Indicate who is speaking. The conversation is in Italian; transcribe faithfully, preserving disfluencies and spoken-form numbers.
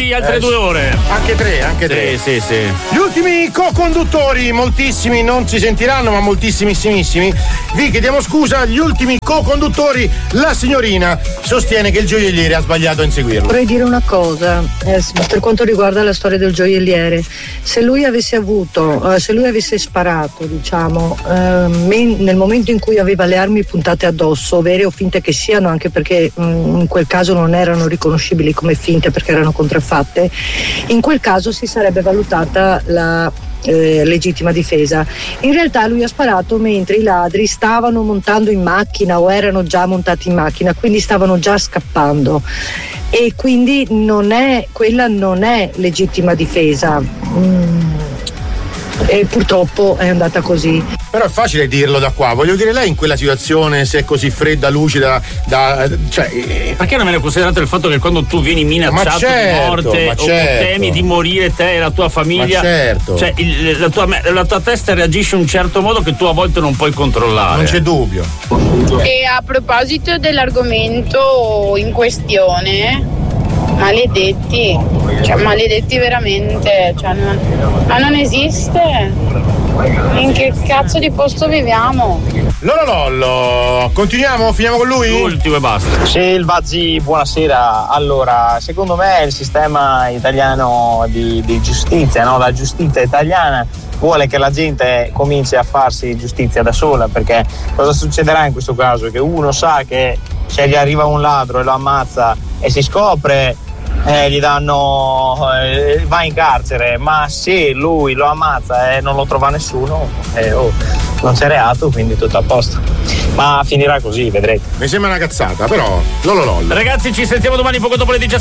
Speaker 1: avanti altre
Speaker 2: Eh,
Speaker 1: due ore.
Speaker 2: Anche tre, anche tre.
Speaker 1: Sì, sì, sì.
Speaker 2: Gli ultimi co-conduttori, moltissimi non si sentiranno, ma moltissimissimissimi. Vi chiediamo scusa, gli ultimi co-conduttori, la signorina sostiene che il gioielliere ha sbagliato a inseguirlo.
Speaker 3: Vorrei dire una cosa, eh, per quanto riguarda la storia del gioielliere. Se lui avesse avuto, eh, se lui avesse sparato, diciamo, eh, men- nel momento in cui aveva le armi puntate addosso, vere o finte che siano, anche perché mh, in quel caso non erano riconoscibili come finte perché erano contraffatte, in quel caso si sarebbe valutata la eh, legittima difesa. In realtà lui ha sparato mentre i ladri stavano montando in macchina o erano già montati in macchina, quindi stavano già scappando, e quindi non è, quella non è legittima difesa. Mm. E purtroppo è andata così.
Speaker 2: Però è facile dirlo da qua, voglio dire, lei in quella situazione, se è così fredda, lucida, da, cioè,
Speaker 1: perché non viene considerato il fatto che quando tu vieni minacciato
Speaker 2: ma certo,
Speaker 1: di morte
Speaker 2: ma
Speaker 1: o
Speaker 2: certo.
Speaker 1: temi di morire te e la tua famiglia,
Speaker 2: ma certo.
Speaker 1: cioè il, la, tua, la tua testa reagisce in un certo modo che tu a volte non puoi controllare.
Speaker 2: Non c'è dubbio.
Speaker 4: E a proposito dell'argomento in questione, maledetti, cioè maledetti veramente, cioè, non, ma non esiste. In che cazzo di posto viviamo?
Speaker 2: Lollo Lollo, continuiamo? Finiamo con lui?
Speaker 1: L'ultimo e basta.
Speaker 5: Silvazzi, buonasera. Allora, secondo me il sistema italiano di, di giustizia, no? La giustizia italiana vuole che la gente cominci a farsi giustizia da sola, perché cosa succederà in questo caso? Che uno sa che se gli arriva un ladro e lo ammazza e si scopre, eh, gli danno eh, va in carcere, ma se lui lo ammazza e non lo trova nessuno, eh, oh, non c'è reato, quindi tutto a posto. Ma finirà così, vedrete.
Speaker 2: Mi sembra una cazzata, però Lollo Lollo.
Speaker 1: Ragazzi, ci sentiamo domani poco dopo le diciassette.